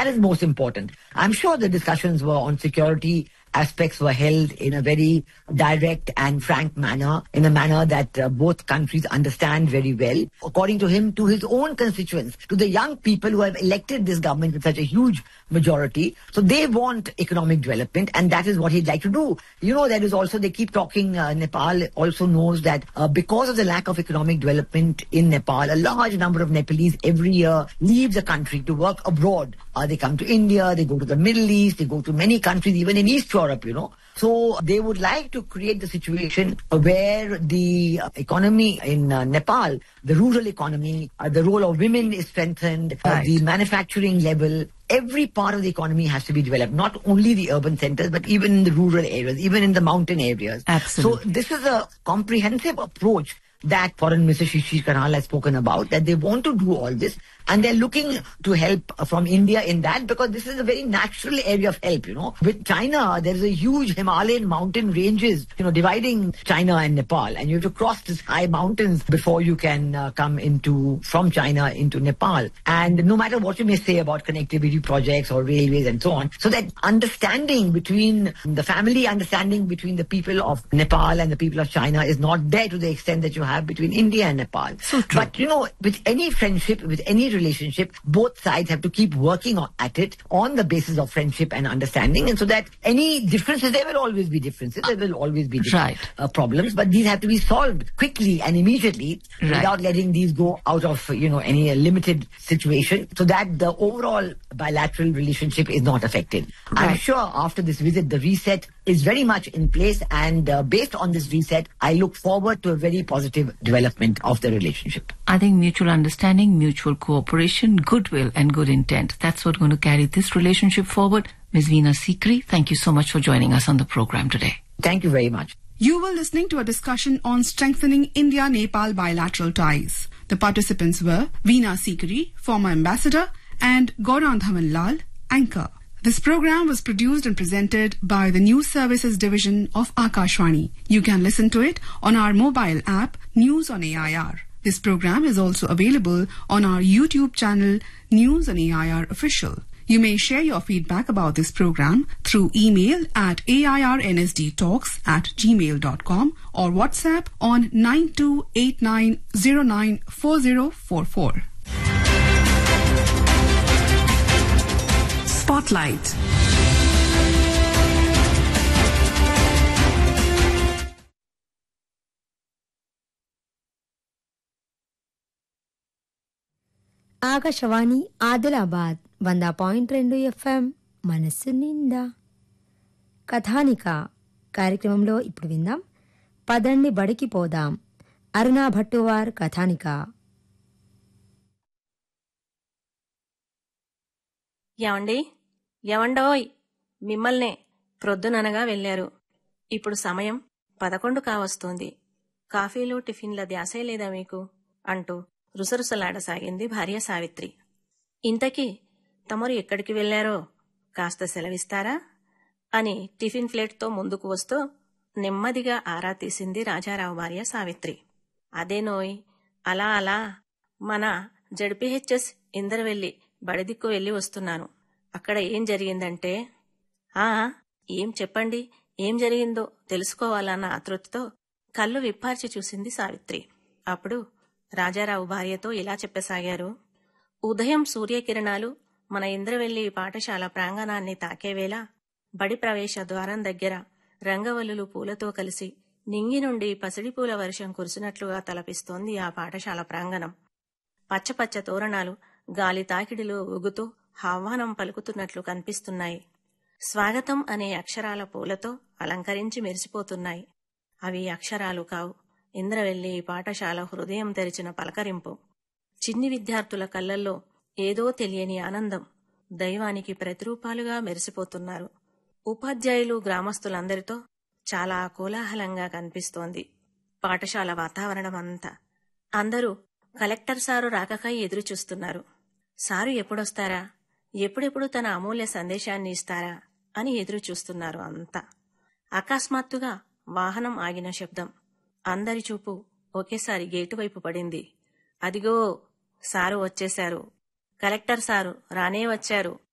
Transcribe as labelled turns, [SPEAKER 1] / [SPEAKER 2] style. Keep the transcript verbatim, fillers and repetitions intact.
[SPEAKER 1] that is most important. I'm sure the discussions were on security aspects were held in a very direct and frank manner, in a manner that uh, both countries understand very well. According to him, to his own constituents, to the young people who have elected this government with such a huge majority, so they want economic development, and that is what he'd like to do. You know, there is also, they keep talking, uh, Nepal also knows that uh, because of the lack of economic development in Nepal, a large number of Nepalese every year leave the country to work abroad. Uh, they come to India, they go to the Middle East, they go to many countries, even in East Europe, you know. So they would like to create the situation where the uh, economy in uh, Nepal, the rural economy, uh, the role of women is strengthened, uh,
[SPEAKER 2] right.
[SPEAKER 1] the manufacturing level, every part of the economy has to be developed, not only the urban centers, but even in the rural areas, even in the mountain areas.
[SPEAKER 2] Absolutely.
[SPEAKER 1] So this is a comprehensive approach that Foreign Minister Shishir Kanal has spoken about, that they want to do all this, and they're looking to help from India in that, because this is a very natural area of help, you know. With China, there is a huge Himalayan mountain ranges, you know, dividing China and Nepal, and you have to cross these high mountains before you can uh, come into, from China into Nepal. And no matter what you may say about connectivity projects or railways and so on, so that understanding between, the family understanding between the people of Nepal and the people of China is not there to the extent that you have between India and Nepal.
[SPEAKER 2] So true.
[SPEAKER 1] But, you know, with any friendship, with any relationship, both sides have to keep working on, at it on the basis of friendship and understanding, and so that any differences, there will always be differences, there will always be different,
[SPEAKER 2] right.
[SPEAKER 1] uh, problems, but these have to be solved quickly and immediately,
[SPEAKER 2] right.
[SPEAKER 1] without letting these go out of, you know, any uh, limited situation, so that the overall bilateral relationship is not affected.
[SPEAKER 2] Right.
[SPEAKER 1] I'm sure after this visit, the reset is very much in place, and uh, based on this reset, I look forward to a very positive development of the relationship.
[SPEAKER 2] I think mutual understanding, mutual cooperation, goodwill and good intent, that's what's going to carry this relationship forward. Miz Veena Sikri, thank you so much for joining us on the program today.
[SPEAKER 1] Thank you very much.
[SPEAKER 3] You were listening to a discussion on strengthening India-Nepal bilateral ties. The participants were Veena Sikri, former ambassador, and Gaurang Dhawan Lal, anchor. This program was produced and presented by the News Services Division of Akashvani. You can listen to it on our mobile app, News on A I R. This program is also available on our YouTube channel, News on A I R Official. You may share your feedback about this program through email at airnsdtalks at gmail dot com or WhatsApp on nine two eight nine zero nine four zero four four. Spotlight.
[SPEAKER 4] Akashvani Adilabad వంద point రెండు FM మనస్సు నిండా. కథానిక కార్యక్రమంలో ఇప్పుడు విందాం పదండి బడికి పోదాం, అరుణా భట్టువార్ కథానిక.
[SPEAKER 5] ఏమండి, ఏమండోయ్, మిమ్మల్నే ప్రొద్దుననగా వెళ్లారు. ఇప్పుడు సమయం పదకొండు కావస్తోంది. కాఫీలు టిఫిన్ల ధ్యాసే లేదా మీకు అంటూ రుసరుసలాడసాగింది భార్య సావిత్రి. ఇంతకీ తమరు ఎక్కడికి వెళ్లారో కాస్త సెలవిస్తారా అని టిఫిన్ ప్లేట్తో ముందుకు వస్తూ నెమ్మదిగా ఆరా తీసింది రాజారావు భార్య సావిత్రి. అదేనోయ్, అలా అలా మన జడ్పీహెచ్ఎస్ ఇందరవెల్లి బడిదిక్కు వెళ్లి వస్తున్నాను. అక్కడ ఏం జరిగిందంటే, ఆ ఏం చెప్పండి, ఏం జరిగిందో తెలుసుకోవాలన్న ఆతృతతో కళ్ళు విప్పార్చి చూసింది సావిత్రి. అప్పుడు రాజారావు భార్యతో ఇలా చెప్పసాగారు. ఉదయం సూర్యకిరణాలు మన ఇంద్రవెల్లి పాఠశాల ప్రాంగణాన్ని తాకేవేళ బడి ప్రవేశ ద్వారం దగ్గర రంగవల్లులు పూలతో కలిసి నింగి నుండి పసిడిపూల వర్షం కురిసినట్లుగా తలపిస్తోంది ఆ పాఠశాల ప్రాంగణం. పచ్చపచ్చ తోరణాలు గాలి తాకిడిలో ఊగుతూ ఆహ్వానం పలుకుతున్నట్లు కనిపిస్తున్నాయి. స్వాగతం అనే అక్షరాల పూలతో అలంకరించి మెరిసిపోతున్నాయి. అవి అక్షరాలు కావు, ఇంద్రవెల్లి పాఠశాల హృదయం తెరిచిన పలకరింపు. చిన్ని విద్యార్థుల కళ్లల్లో ఏదో తెలియని ఆనందం, దైవానికి ప్రతిరూపాలుగా మెరిసిపోతున్నారు. ఉపాధ్యాయులు, గ్రామస్తులందరితో చాలా కోలాహలంగా కనిపిస్తోంది పాఠశాల వాతావరణమంతా. అందరూ కలెక్టర్ సారు రాకకై ఎదురుచూస్తున్నారు. సారు ఎప్పుడొస్తారా, ఎప్పుడెప్పుడు తన అమూల్య సందేశాన్ని ఇస్తారా అని ఎదురుచూస్తున్నారు అంతా. అకస్మాత్తుగా వాహనం ఆగిన శబ్దం. అందరి చూపు ఒకేసారి గేటు వైపు పడింది. అదిగో సారు వచ్చేశారు, కలెక్టర్ సారు రానే వచ్చారు